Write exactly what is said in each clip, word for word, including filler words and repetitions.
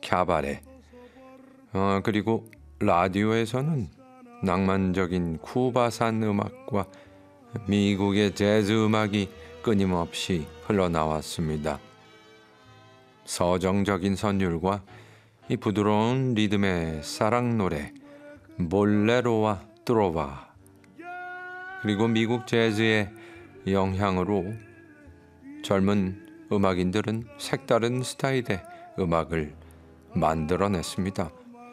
캬바레, 어, 그리고 라디오에서는 낭만적인 쿠바산 음악과 미국의 재즈 음악이 끊임없이 흘러나왔습니다. 서정적인 선율과 이 부드러운 리듬의 사랑 노래 볼레로와 트로바, 그리고 미국 재즈의 영향으로 젊은 음악인들은 색다른 스타일의 음악을 만들어냈습니다.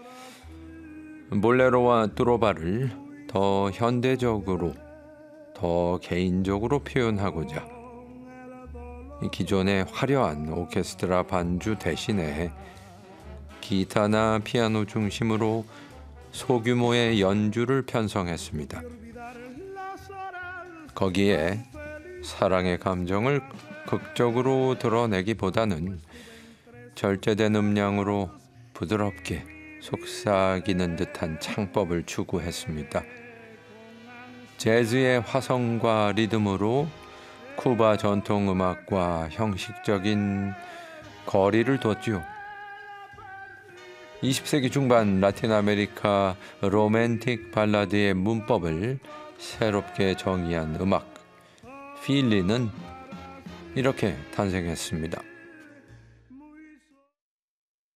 볼레로와 트로바를 더 현대적으로, 더 개인적으로 표현하고자 기존의 화려한 오케스트라 반주 대신에 기타나 피아노 중심으로 소규모의 연주를 편성했습니다. 거기에 사랑의 감정을 극적으로 드러내기보다는 절제된 음량으로 부드럽게 속삭이는 듯한 창법을 추구했습니다. 재즈의 화성과 리듬으로 쿠바 전통 음악과 형식적인 거리를 뒀죠. 이십 세기 중반 라틴 아메리카 로맨틱 발라드의 문법을 새롭게 정의한 음악 필리는 이렇게 탄생했습니다.